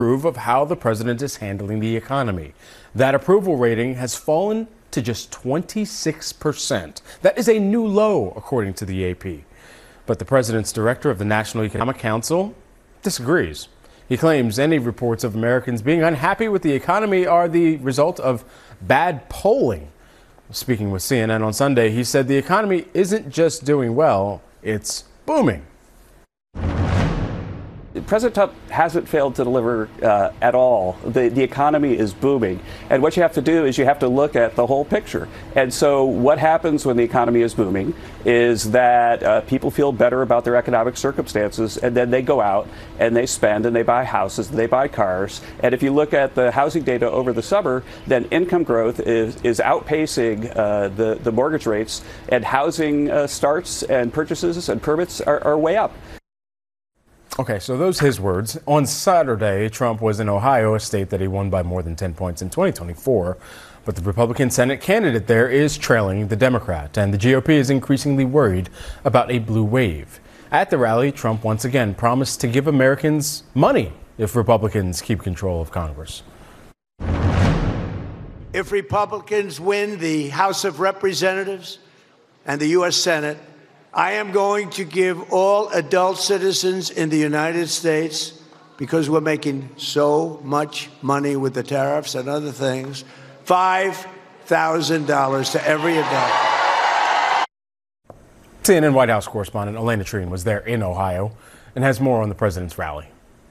approve of how the president is handling the economy. That approval rating has fallen to just 26%. That is a new low, according to the AP. But the president's director of the National Economic Council disagrees. He claims any reports of Americans being unhappy with the economy are the result of bad polling. Speaking with CNN on Sunday, he said the economy isn't just doing well, it's booming. President Trump hasn't failed to deliver at all. The economy is booming. And what you have to do is you have to look at the whole picture. And so what happens when the economy is booming is that people feel better about their economic circumstances, and then they go out and they spend and they buy houses, and they buy cars. And if you look at the housing data over the summer, then income growth is outpacing the mortgage rates, and housing starts and purchases and permits are way up. Okay, so those his words. On Saturday, Trump was in Ohio, a state that he won by more than 10 points in 2024. But the Republican Senate candidate there is trailing the Democrat, and the GOP is increasingly worried about a blue wave. At the rally, Trump once again promised to give Americans money if Republicans keep control of Congress. If Republicans win the House of Representatives and the U.S. Senate, I am going to give all adult citizens in the United States, because we're making so much money with the tariffs and other things, $5,000 to every adult. CNN White House correspondent Elena Treen was there in Ohio and has more on the president's rally.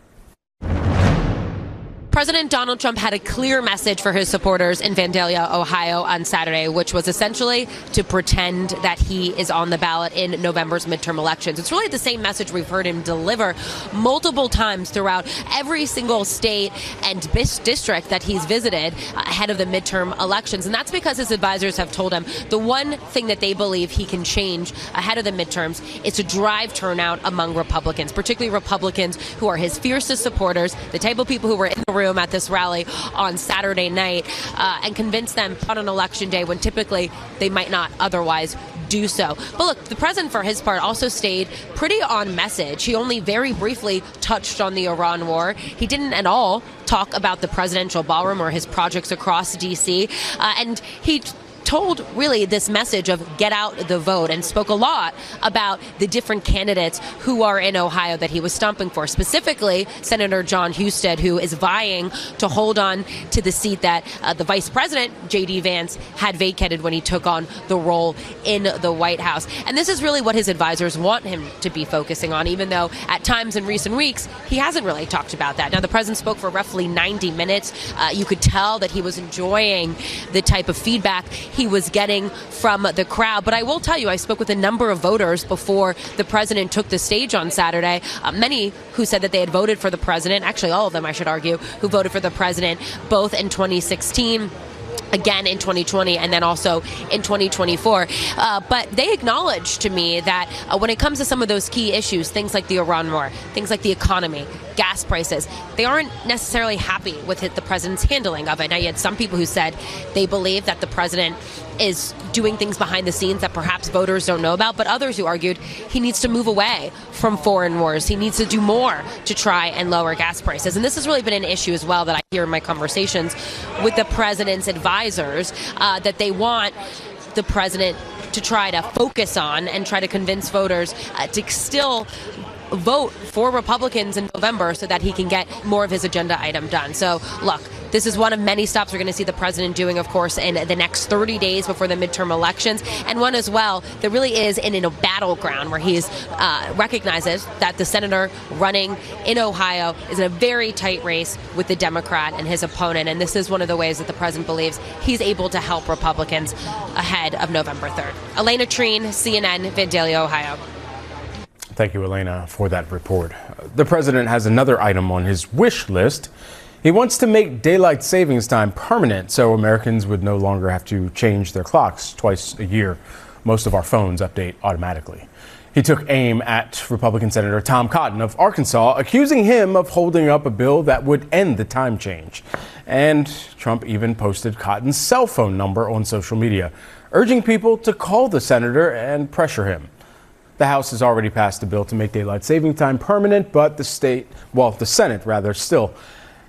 President Donald Trump had a clear message for his supporters in Vandalia, Ohio on Saturday, which was essentially to pretend that he is on the ballot in November's midterm elections. It's really the same message we've heard him deliver multiple times throughout every single state and district that he's visited ahead of the midterm elections. And that's because his advisors have told him the one thing that they believe he can change ahead of the midterms is to drive turnout among Republicans, particularly Republicans who are his fiercest supporters, the type of people who were in the room at this rally on Saturday night, and convince them on an election day when typically they might not otherwise do so. But look, the president, for his part, also stayed pretty on message. He only very briefly touched on the Iran war. He didn't at all talk about the presidential ballroom or his projects across D.C. And he told really this message of get out the vote, and spoke a lot about the different candidates who are in Ohio that he was stumping for, specifically Senator Jon Husted, who is vying to hold on to the seat that the vice president, J.D. Vance, had vacated when he took on the role in the White House. And this is really what his advisors want him to be focusing on, even though at times in recent weeks he hasn't really talked about that. Now, the president spoke for roughly 90 minutes. You could tell that he was enjoying the type of feedback he was getting from the crowd. But I will tell you, I spoke with a number of voters before the president took the stage on Saturday, many who said that they had voted for the president, actually all of them, I should argue, who voted for the president both in 2016, again in 2020, and then also in 2024. But they acknowledged to me that when it comes to some of those key issues, things like the Iran war, things like the economy, gas prices, they aren't necessarily happy with the president's handling of it. Now, you had some people who said they believe that the president is doing things behind the scenes that perhaps voters don't know about, but others who argued he needs to move away from foreign wars. He needs to do more to try and lower gas prices. And this has really been an issue as well that I hear in my conversations with the president's advisors, that they want the president to try to focus on and try to convince voters to still vote for Republicans in November so that he can get more of his agenda item done. So, look, this is one of many stops we're going to see the president doing, of course, in the next 30 days before the midterm elections, and one as well that really is in a battleground where he recognizes that the senator running in Ohio is in a very tight race with the Democrat and his opponent, and this is one of the ways that the president believes he's able to help Republicans ahead of November 3rd. Elena Treen, CNN, Vandalia, Ohio. Thank you, Elena, for that report. The president has another item on his wish list. He wants to make daylight savings time permanent so Americans would no longer have to change their clocks twice a year. Most of our phones update automatically. He took aim at Republican Senator Tom Cotton of Arkansas, accusing him of holding up a bill that would end the time change. And Trump even posted Cotton's cell phone number on social media, urging people to call the senator and pressure him. The House has already passed a bill to make daylight saving time permanent, but the Senate still